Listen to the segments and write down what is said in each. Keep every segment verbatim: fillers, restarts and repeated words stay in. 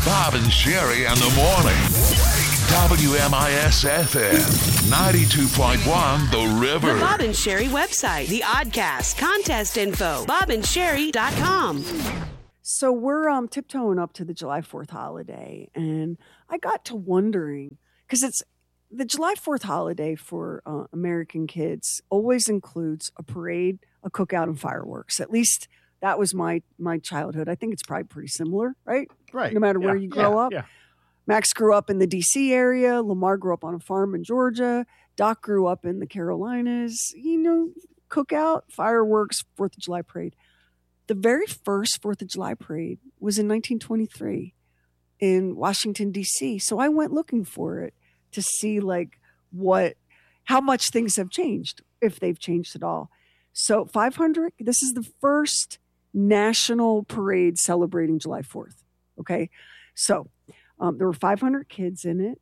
Bob and Sherry in the morning. W M I S F M ninety-two point one The River. The Bob and Sherry website, the Oddcast, contest info, bob and sherry dot com. So we're um, tiptoeing up to the July fourth holiday, and I got to wondering, because it's the July fourth holiday for uh, American kids always includes a parade, a cookout, and fireworks. At least that was my my childhood. I think it's probably pretty similar, right? Right. No matter where Yeah. you grow Yeah. up. Yeah. Max grew up in the D C area. Lamar grew up on a farm in Georgia. Doc grew up in the Carolinas. You know, cookout, fireworks, fourth of July parade. The very first fourth of July parade was in nineteen twenty-three in Washington, D C. So I went looking for it to see like what, how much things have changed, if they've changed at all. So five hundred, this is the first national parade celebrating July fourth. Okay. So um, there were five hundred kids in it.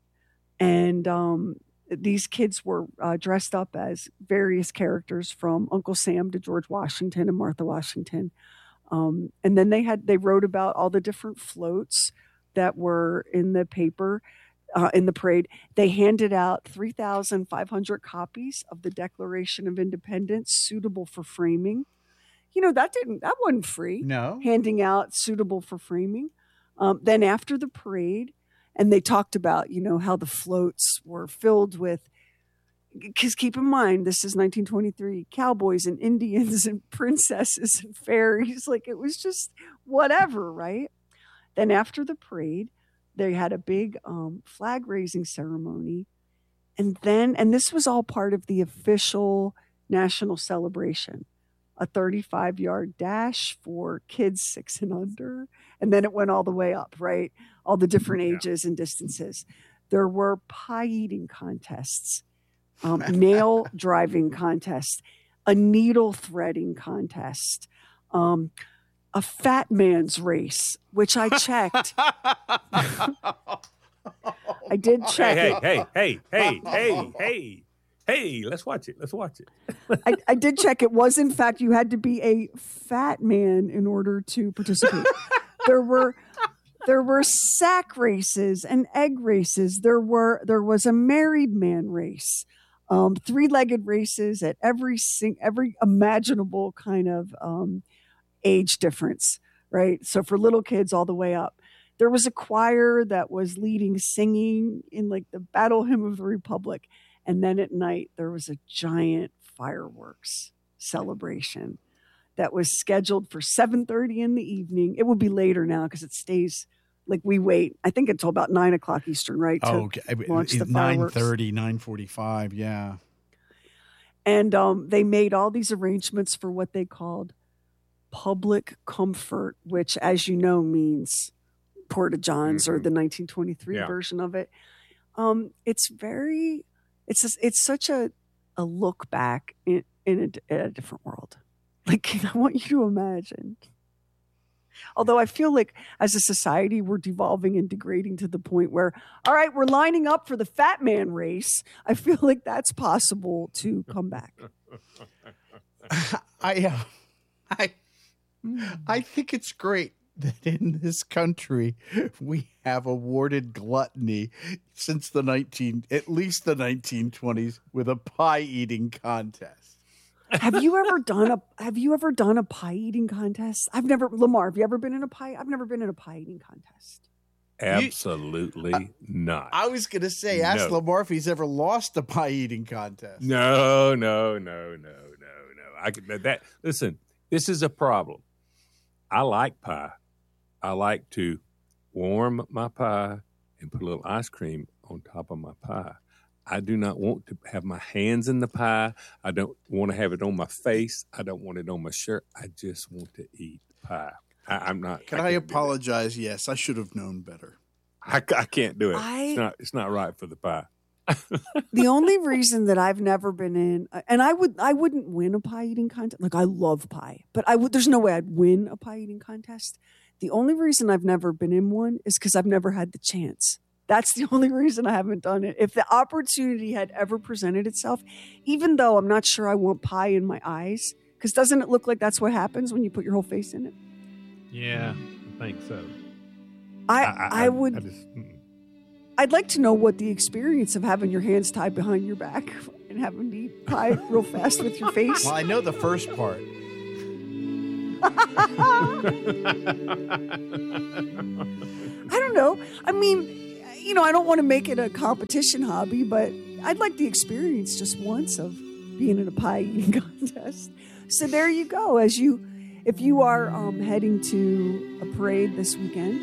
And um, these kids were uh, dressed up as various characters from Uncle Sam to George Washington and Martha Washington. Um, and then they had, they wrote about all the different floats that were in the paper, uh, in the parade. They handed out three thousand five hundred copies of the Declaration of Independence suitable for framing. You know, that didn't, that wasn't free. No. Handing out suitable for framing. Um, then after the parade, and they talked about, you know, how the floats were filled with, because keep in mind, this is nineteen twenty-three, cowboys and Indians and princesses and fairies. Like, it was just whatever, right? Then after the parade, they had a big um, flag raising ceremony. And then, and this was all part of the official national celebration, a thirty-five yard dash for kids six and under. And then it went all the way up, right? All the different ages and distances. There were pie eating contests, um, nail driving contests, a needle threading contest, um, a fat man's race, which I checked. I did check Hey, it. hey, hey, hey, hey, hey, hey, hey, let's watch it. Let's watch it. I, I did check. It was, in fact, you had to be a fat man in order to participate. There were there were sack races and egg races. There were there was a married man race, um, three legged races at every sing, every imaginable kind of um, age difference. Right. So for little kids all the way up. There was a choir that was leading singing in like the Battle Hymn of the Republic. And then at night, there was a giant fireworks celebration that was scheduled for seven thirty in the evening. It will be later now because it stays, like we wait, I think until about nine o'clock Eastern, right? To Oh, okay. launch the nine fireworks. thirty, nine forty-five, yeah. And um, they made all these arrangements for what they called public comfort, which, as you know, means Porta Johns mm-hmm. or the nineteen twenty-three yeah. version of it. Um, it's very... It's a, it's such a a look back in, in a, in a different world. Like, I want you to imagine. Although I feel like as a society, we're devolving and degrading to the point where, all right, we're lining up for the fat man race. I feel like that's possible to come back. I, uh, I, I think it's great that in this country we have awarded gluttony since the nineteen at least the nineteen twenties with a pie eating contest. Have you ever done a have you ever done a pie eating contest? I've never Lamar, have you ever been in a pie? I've never been in a pie eating contest. Absolutely you, uh, not. I was gonna say, ask no. Lamar if he's ever lost a pie eating contest. No, no, no, no, no, no. I could that listen, this is a problem. I like pie. I like to warm my pie and put a little ice cream on top of my pie. I do not want to have my hands in the pie. I don't want to have it on my face. I don't want it on my shirt. I just want to eat pie. I, I'm not. Can I, I apologize? Yes, I should have known better. I, I can't do it. I, it's not. It's not right for the pie. The only reason that I've never been in, and I would, I wouldn't win a pie eating contest. Like, I love pie, but I would. There's no way I'd win a pie eating contest. The only reason I've never been in one is because I've never had the chance. That's the only reason I haven't done it. If the opportunity had ever presented itself, even though I'm not sure I want pie in my eyes, because doesn't it look like that's what happens when you put your whole face in it? Yeah, I think so. I, I, I, I would. I just, mm. I'd like to know what the experience of having your hands tied behind your back and having to eat pie real fast with your face. Well, I know the first part. I don't know. I mean, you know, I don't want to make it a competition hobby, but I'd like the experience just once of being in a pie eating contest. So there you go. As you, if you are um, heading to a parade this weekend,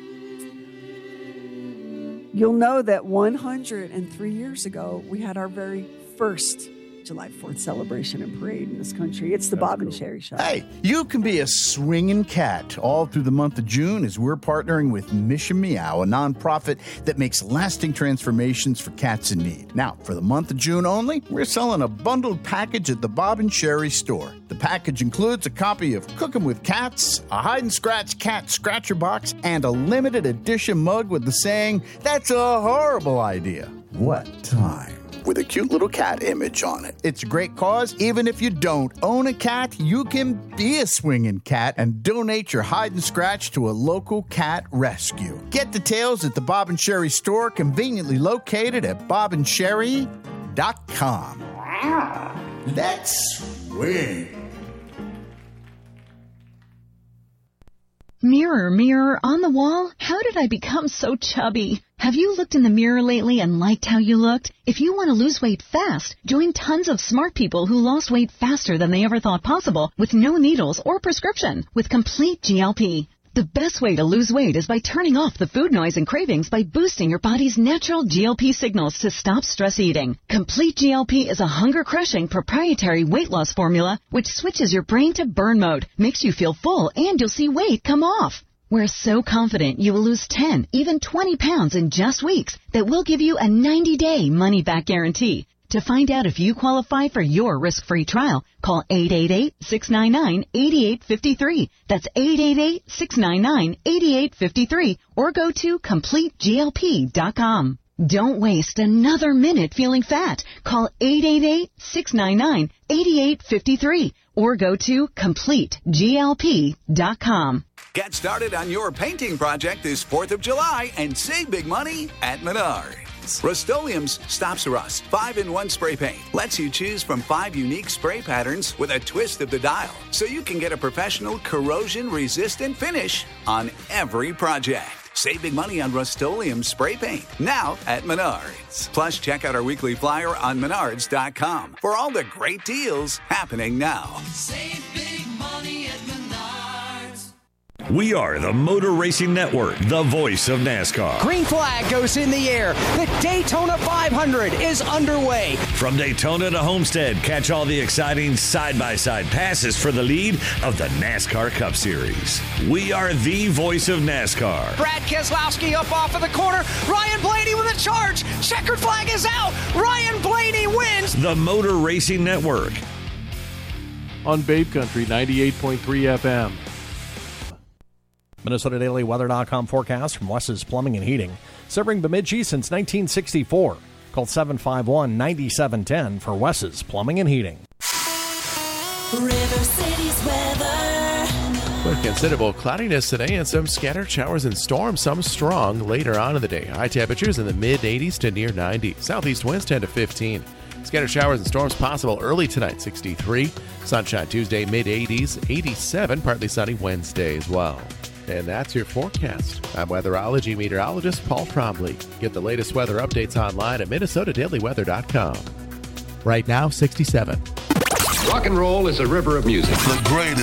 you'll know that one hundred three years ago, we had our very first July fourth celebration and parade in this country. It's the That's Bob cool. and Sherry Show. Hey, you can be a swinging cat all through the month of June as we're partnering with Mission Meow, a nonprofit that makes lasting transformations for cats in need. Now, for the month of June only, we're selling a bundled package at the Bob and Sherry store. The package includes a copy of Cookin' with Cats, a hide-and-scratch cat scratcher box, and a limited edition mug with the saying, "That's a horrible idea. What time?" with a cute little cat image on it. It's a great cause. Even if you don't own a cat, you can be a swinging cat and donate your hide and scratch to a local cat rescue. Get details at the Bob and Sherry store, conveniently located at bob and sherry dot com. Let's swing. Mirror, mirror on the wall, how did I become so chubby? Have you looked in the mirror lately and liked how you looked? If you want to lose weight fast, join tons of smart people who lost weight faster than they ever thought possible with no needles or prescription with Complete G L P. The best way to lose weight is by turning off the food noise and cravings by boosting your body's natural G L P signals to stop stress eating. Complete G L P is a hunger-crushing proprietary weight loss formula which switches your brain to burn mode, makes you feel full, and you'll see weight come off. We're so confident you will lose ten, even twenty pounds in just weeks that we'll give you a ninety-day money-back guarantee. To find out if you qualify for your risk-free trial, call eight eight eight, six nine nine, eight eight five three. That's eight eight eight, six nine nine, eight eight five three or go to complete G L P dot com. Don't waste another minute feeling fat. Call eight eight eight, six nine nine, eight eight five three or go to complete G L P dot com. Get started on your painting project this fourth of July and save big money at Menards. Rust-Oleum's Stops Rust five in one spray paint lets you choose from five unique spray patterns with a twist of the dial, so you can get a professional corrosion-resistant finish on every project. Save big money on Rust-Oleum spray paint now at Menards. Plus, check out our weekly flyer on menards dot com for all the great deals happening now. Save big money at Menards. We are the Motor Racing Network, the voice of NASCAR. Green flag goes in the air. The Daytona five hundred is underway. From Daytona to Homestead, catch all the exciting side-by-side passes for the lead of the NASCAR Cup Series. We are the voice of NASCAR. Brad Keselowski up off of the corner. Ryan Blaney with a charge. Checkered flag is out. Ryan Blaney wins. The Motor Racing Network. On Babe Country ninety-eight point three F M. Minnesota Daily Weather dot com forecast from Wes's Plumbing and Heating. Serving Bemidji since nineteen sixty-four. Call seven five one, nine seven one zero for Wes's Plumbing and Heating. River City's weather. With considerable cloudiness today and some scattered showers and storms, some strong later on in the day. High temperatures in the mid eighties to near ninety. Southeast winds ten to fifteen. Scattered showers and storms possible early tonight, sixty-three. Sunshine Tuesday, mid eighties, eighty-seven. Partly sunny Wednesday as well. And that's your forecast. I'm weatherology meteorologist Paul Trombley. Get the latest weather updates online at Minnesota Daily Weather dot com. Right now, sixty-seven. Rock and roll is a river of music. The greatest